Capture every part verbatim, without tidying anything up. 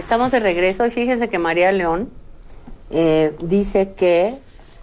Estamos de regreso y fíjense que María León eh, dice que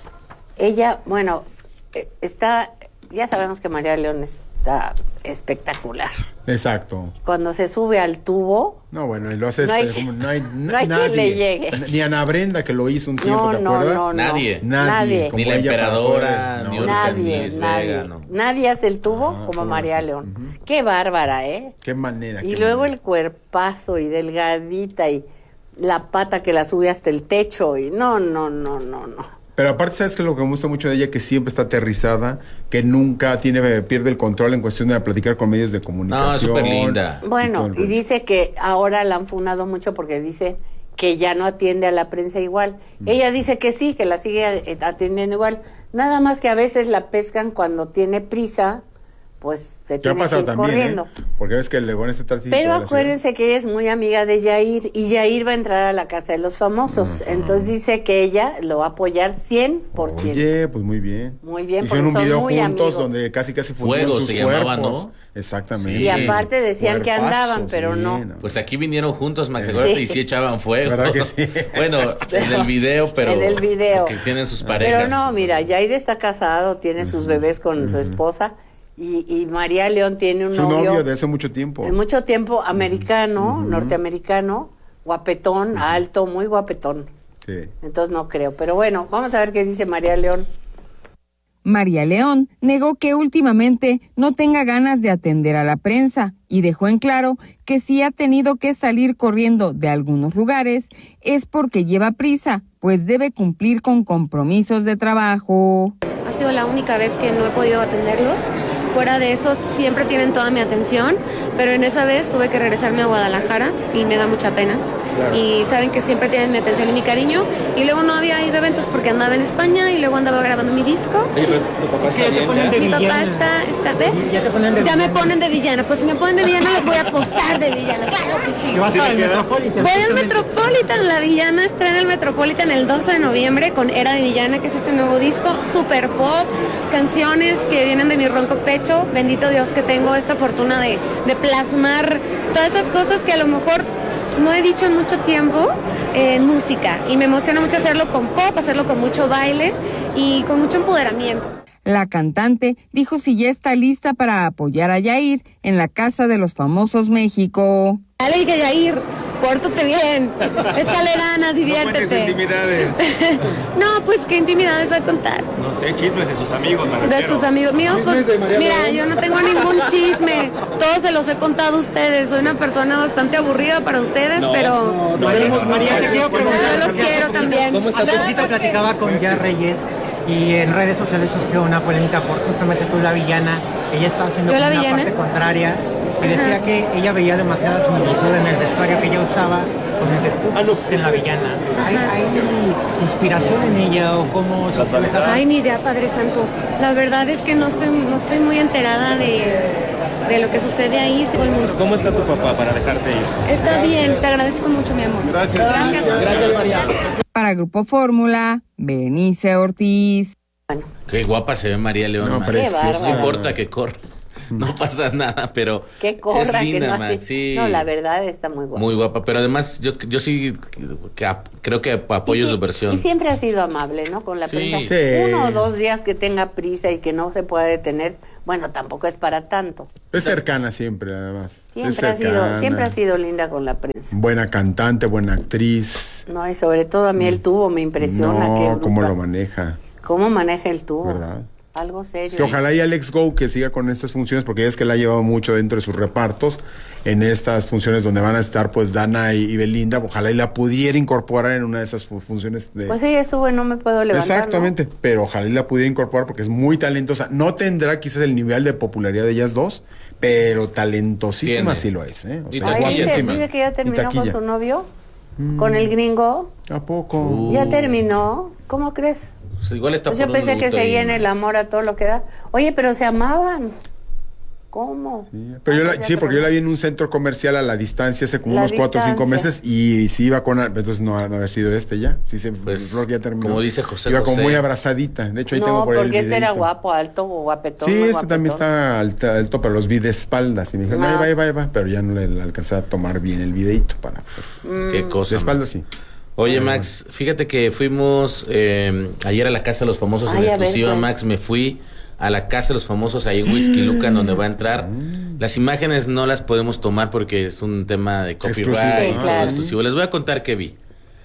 ella, bueno, está, ya sabemos que María León está espectacular. Exacto. Cuando se sube al tubo... No, bueno, y lo hace... No hay, como, no hay, no hay nadie, quien le llegue. Ni Ana Brenda, que lo hizo un tiempo, no, ¿te no, acuerdas? No, no, nadie. Nadie. Nadie. Ni la emperadora, no, ni nadie, Orca, nadie. Vega, no. Nadie hace el tubo Ah, como ¿cómo María hace? León. Uh-huh. Qué bárbara, ¿eh? Qué manera. Y qué luego manera. el cuerpazo y delgadita y la pata que la sube hasta el techo y no, no, no, no, no. Pero aparte, ¿sabes qué? Lo que me gusta mucho de ella, que siempre está aterrizada, que nunca tiene pierde el control en cuestión de platicar con medios de comunicación. No, súper linda. Bueno, y, y dice que ahora la han funado mucho porque dice que ya no atiende a la prensa igual. Mm. Ella dice que sí, que la sigue atendiendo igual. Nada más que a veces la pescan cuando tiene prisa, pues se ¿Qué ha tiene pasado que ir también, corriendo. eh? Porque ves que el Legón está tratando. Pero acuérdense que ella es muy amiga de Yair y Yair va a entrar a la casa de los famosos. Uh-huh. Entonces dice que ella lo va a apoyar cien por ciento. Oye, pues muy bien. Muy bien, hicieron un video juntos amigos. donde casi casi Fuego sus se cuerpos. llamaba, ¿no? Exactamente. Sí. Y aparte decían que andaban, pero sí, no. no. Pues aquí vinieron juntos, Max, acuérdate, sí. Y sí echaban fuego. ¿Verdad que sí? Bueno, en el video, pero... En el video. Que tienen sus parejas. Pero no, mira, Yair está casado, tiene uh-huh. sus bebés con uh-huh. su esposa. Y, y María León tiene un Su novio... novio de hace mucho tiempo. De mucho tiempo, americano, uh-huh. norteamericano, guapetón, uh-huh. alto, muy guapetón. Sí. Entonces no creo. Pero bueno, vamos a ver qué dice María León. María León negó que últimamente no tenga ganas de atender a la prensa y dejó en claro que si ha tenido que salir corriendo de algunos lugares es porque lleva prisa, pues debe cumplir con compromisos de trabajo. Ha sido la única vez que no he podido atenderlos. Fuera de eso, siempre tienen toda mi atención, pero en esa vez tuve que regresarme a Guadalajara y me da mucha pena. Claro. Y saben que siempre tienen mi atención y mi cariño. Y luego no había ido a eventos porque andaba en España y luego andaba grabando mi disco. Oye, ¿tu papá está es que bien, ya? Mi papá está, está ¿ve? ¿Ya te ponen de Ya villana? me ponen de villana. Pues si me ponen de villana, les voy a posar de villana. Claro que sí. ¿Te vas al Metropolitan? Voy al Metropolitan. La villana estrena el Metropolitan el doce de noviembre con Era de Villana, que es este nuevo disco. Super pop, canciones que vienen de mi ronco pecho. Bendito Dios que tengo esta fortuna de, de plasmar todas esas cosas que a lo mejor no he dicho en mucho tiempo en música. Y me emociona mucho hacerlo con pop, hacerlo con mucho baile y con mucho empoderamiento. La cantante dijo si ya está lista para apoyar a Yair en la Casa de los Famosos México. Ya le dije, Yair, pórtate bien, échale ganas, diviértete. No cuentes intimidades. No, pues qué intimidades va a contar. No sé, chismes de sus amigos, me De sus amigos míos, pues, mira, yo no tengo ningún chisme, todos se los he contado a ustedes, soy una persona bastante aburrida para ustedes, no, pero... No, no, María, María, te quiero preguntar. Yo los quiero también. ¿Cómo estás? Hace poquito platicaba con Jar Reyes y en redes sociales surgió una polémica por justamente tú, la villana. Ella estaba haciendo ¿Yo la una villana? parte contraria y decía Ajá. que ella veía demasiada similitud en el vestuario que ella usaba con el que tú pusiste en la villana. ¿Hay, ¿Hay inspiración en ella o cómo surgió esa? Ay, ni idea, Padre Santo. La verdad es que no estoy, no estoy muy enterada de, de lo que sucede ahí. Todo el mundo. ¿Cómo está tu papá para dejarte ir? Está bien, te agradezco mucho, mi amor. Gracias. Gracias, Gracias María. Para Grupo Fórmula, Berenice Ortiz. Qué guapa se ve María León. No, No importa que corra. No pasa nada, pero que corra, es linda, que no, man, sí. no, la verdad está muy guapa. Muy guapa, pero además yo, yo sí que ap- creo que apoyo sí, su versión. Y siempre ha sido amable, ¿no? Con la Sí. prensa. Sí. Uno o dos días que tenga prisa y que no se pueda detener, bueno, tampoco es para tanto. Es cercana siempre, además. Siempre es ha sido, cercana. siempre ha sido linda con la prensa. Buena cantante, buena actriz. No, y sobre todo a mí el tubo me impresiona. No, que cómo lo maneja. ¿Cómo maneja el tubo? ¿Verdad? Algo serio. Que ojalá y Alex Go que siga con estas funciones, porque es que la ha llevado mucho dentro de sus repartos, en estas funciones donde van a estar pues Dana y, y Belinda, ojalá y la pudiera incorporar en una de esas fu- funciones de... Pues ella sube, no me puedo levantar. Exactamente, ¿no? pero ojalá y la pudiera incorporar porque es muy talentosa. No tendrá quizás el nivel de popularidad de ellas dos, pero talentosísima Tiene. sí lo es, ¿eh? O Y sea, Ay, dice, guapísima. dice que ya Y terminó con taquilla. su novio, con el gringo. ¿A poco? Uh. Ya terminó. ¿Cómo crees? Pues igual está Pues yo por un pensé que luto ahí, seguía en el ¿no? amor a todo lo que da. Oye, pero se amaban. ¿Cómo? Sí, pero yo la, sí, porque yo la vi en un centro comercial a la distancia hace como La unos cuatro o cinco distancia. meses y sí iba con... Entonces no, no haber sido este ya. Sí, se, Pues, Rock ya terminó. como dice José Iba como José. muy abrazadita. De hecho, ahí tengo No, por ahí el porque este era videíto. guapo, alto, guapetón. Sí, muy este guapetón. también está alto, alto, pero los vi de espaldas. Y me dijeron, Ah. ahí va, ahí va, ahí va. Pero ya no le, le alcancé a tomar bien el videíto para... Qué Mm. cosa. De espaldas Max. sí. Oye, Max, fíjate que fuimos eh, ayer a la Casa de los Famosos en Ay, a ver, exclusiva, ¿cuál? Max. Me fui a la Casa de los Famosos ahí en Whisky Lucan, donde va a entrar. Las imágenes no las podemos tomar porque es un tema de copyright, Exclusivo, Sí, ¿no? claro. Exclusivo. Les voy a contar qué vi.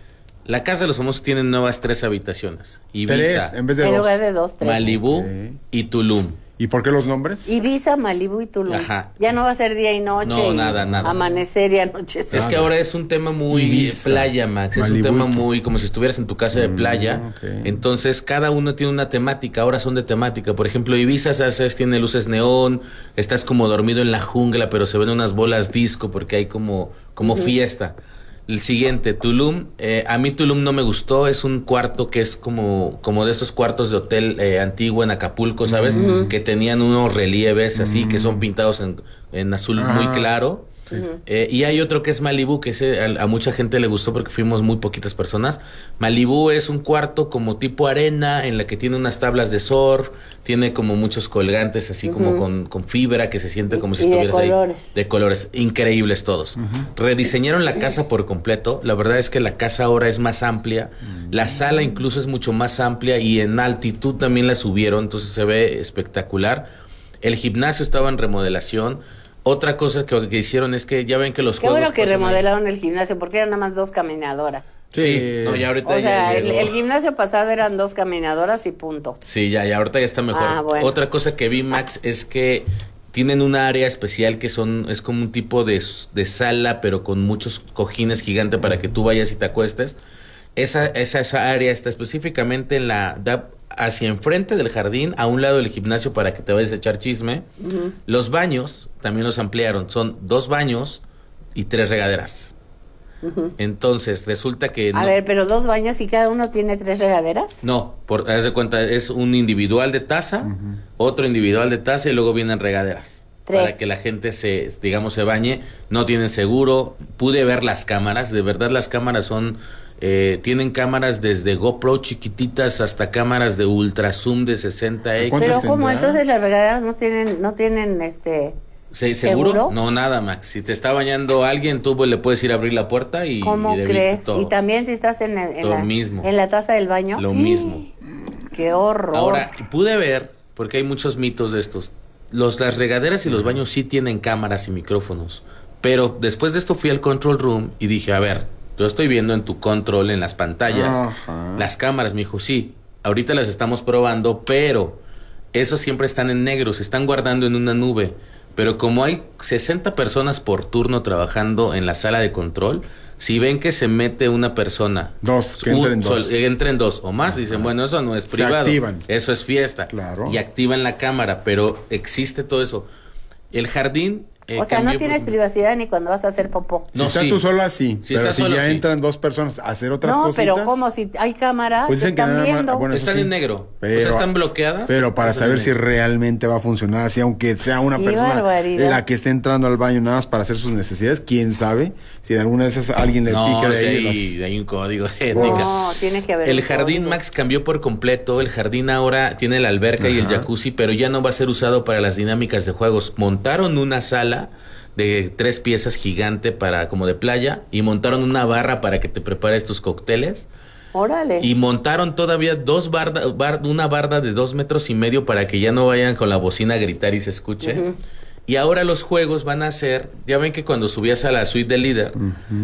La Casa de los Famosos tiene nuevas tres habitaciones. Tres, Ibiza, en vez de En dos. lugar de dos, tres. Malibú Ok. y Tulum. ¿Y por qué los nombres? Ibiza, Malibú y Tulum. Ajá. Ya no va a ser día y noche. No, y nada, nada. Amanecer y anochecer. Es que ahora es un tema muy Ibiza, playa, Max. Es un Malibu. tema muy como si estuvieras en tu casa de Mm, playa. ok. Entonces, cada uno tiene una temática. Ahora son de temática. Por ejemplo, Ibiza, ¿sabes? Tiene luces neón. Estás como dormido en la jungla, pero se ven unas bolas disco porque hay como, como fiesta. El siguiente, Tulum. Eh, a mí Tulum no me gustó. Es un cuarto que es como, como de estos cuartos de hotel eh, antiguo en Acapulco, ¿sabes? Que tenían unos relieves así, que son pintados en, en azul Ah. muy claro. Eh, y hay otro que es Malibú, que ese a, a mucha gente le gustó porque fuimos muy poquitas personas. Malibú es un cuarto como tipo arena, en la que tiene unas tablas de surf, tiene como muchos colgantes así como con, con fibra, que se siente como si Y de estuvieras ahí. colores. De colores, increíbles todos. Rediseñaron la casa por completo. La verdad es que la casa ahora es más amplia. La sala incluso es mucho más amplia y en altitud también la subieron, entonces se ve espectacular. El gimnasio estaba en remodelación. Otra cosa que, que hicieron es que ya ven que los Qué juegos bueno que pasan ahí. remodelaron el gimnasio, porque eran nada más dos caminadoras. Sí, Sí. no, ya ahorita O ya sea, el, llegó. el gimnasio pasado eran dos caminadoras y punto. Sí, ya, ya ahorita ya está mejor. Ah, bueno. Otra cosa que vi, Max, es que tienen una área especial que son es como un tipo de, de sala, pero con muchos cojines gigantes para que tú vayas y te acuestes. Esa, esa, esa área está específicamente en la da hacia enfrente del jardín, a un lado del gimnasio para que te vayas a echar chisme. Ujú. Los baños también los ampliaron. Son dos baños y tres regaderas. Ujú. Entonces, resulta que... A no- ver, pero dos baños y cada uno tiene tres regaderas. No, por, haz de cuenta, es un individual de taza, otro individual de taza y luego vienen regaderas. Tres. Para que la gente se, digamos, se bañe. No tienen seguro. Pude ver las cámaras. De verdad, las cámaras son... Eh, tienen cámaras desde GoPro chiquititas hasta cámaras de ultra zoom de sesenta equis. ¿Cuántas Pero ¿cómo? tendrá? Entonces las regaderas no tienen, no tienen este... ¿Se- ¿Seguro? ¿Seguro? No, nada, Max. Si te está bañando alguien, tú pues, le puedes ir a abrir la puerta y, ¿Cómo y le viste crees? todo. Y también si estás en, el- en Lo la, mismo. en la taza del baño. Lo mismo. ¡Qué horror! Ahora, pude ver, porque hay muchos mitos de estos, los, las regaderas y los baños sí tienen cámaras y micrófonos, pero después de esto fui al control room y dije, a ver, yo estoy viendo en tu control, en las pantallas, Ajá. las cámaras. Me dijo, sí, ahorita las estamos probando, pero esos siempre están en negro, se están guardando en una nube. Pero como hay sesenta personas por turno trabajando en la sala de control, si ven que se mete una persona, Dos, que un entren dos. sol- que entren dos o más, dicen, bueno, eso no es Se privado, activan. eso es fiesta. Claro. Y activan la cámara, pero existe todo eso. El jardín... eh, o sea, no cambió tienes por- privacidad ni cuando vas a hacer popó. Si No, estás sí. tú sola, sí. Si pero estás si solo, ya sí. entran dos personas a hacer otras No, cositas... pero como si hay cámara, Pues te dicen que están nada más- viendo. bueno, eso Están sí. en negro. Pero- o sea, están bloqueadas. Pero para Están saber en si negro. realmente va a funcionar, si aunque sea una Qué persona barbaridad. la que esté entrando al baño nada más para hacer sus necesidades, quién sabe si de alguna de esas alguien le No, pica de sí, ahí. hay, los- hay un código de ética. No, tiene que haber El un jardín, código. Max, cambió por completo. El jardín ahora tiene la alberca y el Ajá. jacuzzi, pero ya no va a ser usado para las dinámicas de juegos. Montaron una sala de tres piezas gigante para como de playa y montaron una barra para que te prepares tus cócteles. Órale. Y montaron todavía dos barda, bar- una barda de dos metros y medio para que ya no vayan con la bocina a gritar y se escuche. Ujú. Y ahora los juegos van a ser, ya ven que cuando subías a la suite del líder,